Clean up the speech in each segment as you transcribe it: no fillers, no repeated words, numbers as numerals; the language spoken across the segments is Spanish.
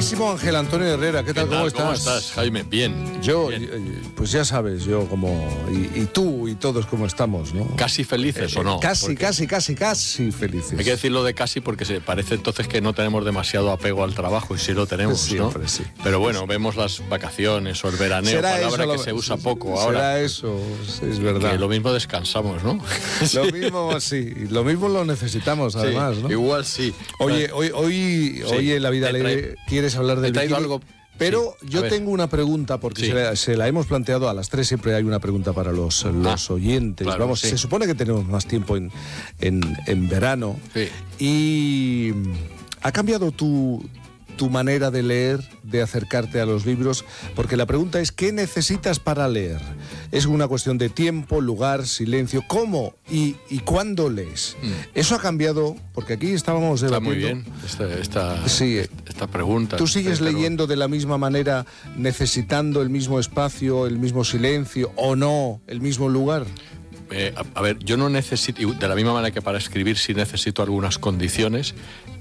queridísimo Ángel Antonio Herrera, ¿qué tal? ¿Cómo estás? ¿Cómo estás, Jaime? Bien. Yo, bien. Pues ya sabes, yo como... Y tú y todos cómo estamos, ¿no? ¿Casi felices o no? Casi felices. Hay que decirlo de casi porque se parece entonces que no tenemos demasiado apego al trabajo, y sí lo tenemos, Siempre, ¿no? sí. Pero bueno, vemos las vacaciones o el veraneo, palabra que se usa poco ahora. Será eso, es verdad. Que lo mismo descansamos, ¿no? Lo mismo, sí. Lo mismo lo necesitamos, además, sí, ¿no? Igual sí. Oye, hoy en La Vida Alegre quieres hablar del bikini, algo. Pero Sí, yo tengo una pregunta, porque Sí. se la hemos planteado a las 3, siempre hay una pregunta para los oyentes. Claro, Vamos, sí. se supone que tenemos más tiempo en verano. Sí. Y ¿ha cambiado tu manera de leer, de acercarte a los libros? Porque la pregunta es, ¿qué necesitas para leer? Es una cuestión de tiempo, lugar, silencio, ¿cómo y cuándo lees? Eso ha cambiado, porque aquí estábamos Está debatiendo. muy bien esta pregunta. ¿Tú sigues leyendo de la misma manera, necesitando el mismo espacio, el mismo silencio o no, el mismo lugar? A ver, yo no necesito, y de la misma manera que para escribir sí necesito algunas condiciones,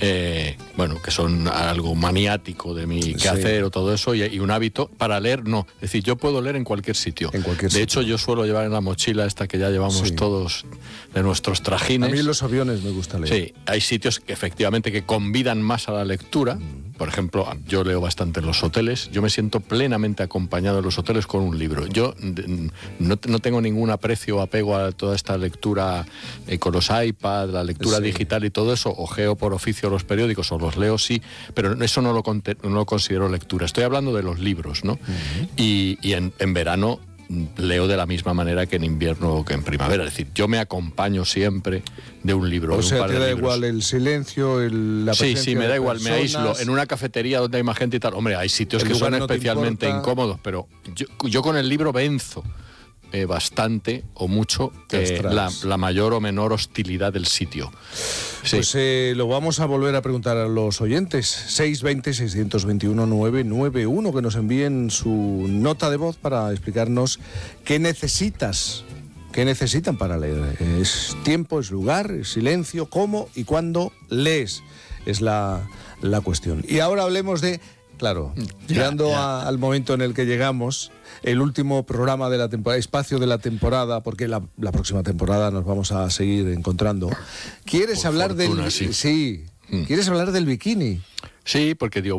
bueno, que son algo maniático de mi quehacer o todo eso, y un hábito. Para leer, no. Es decir, yo puedo leer en cualquier sitio. De hecho, yo suelo llevar en la mochila esta que ya llevamos todos de nuestros trajines. A mí en los aviones me gusta leer. Sí, hay sitios que efectivamente que convidan más a la lectura. Por ejemplo, yo leo bastante en los hoteles. Yo me siento plenamente acompañado en los hoteles con un libro. Yo no tengo ningún aprecio o apego a toda esta lectura con los iPads, la lectura digital y todo eso. Ojeo por oficio los periódicos o los leo, sí, pero eso no lo considero lectura. Estoy hablando de los libros, ¿no? Y en verano leo de la misma manera que en invierno o que en primavera. Es decir, yo me acompaño siempre de un libro. O sea, te da igual el silencio, la presencia Sí, me da igual, personas. me aíslo. En una cafetería donde hay más gente y tal, hombre, hay sitios que son especialmente incómodos, pero yo con el libro venzo bastante o mucho la mayor o menor hostilidad del sitio. Sí. Pues lo vamos a volver a preguntar a los oyentes. 620-621-991, que nos envíen su nota de voz para explicarnos qué necesitan para leer. ¿Es tiempo, es lugar, es silencio? ¿Cómo y cuándo lees? Es la cuestión. Y ahora hablemos de... Claro, llegando al momento en el que llegamos, el último programa de la temporada, espacio de la temporada, porque la próxima temporada nos vamos a seguir encontrando. ¿Quieres hablar del... Sí. ¿Quieres hablar del bikini? Sí, porque digo,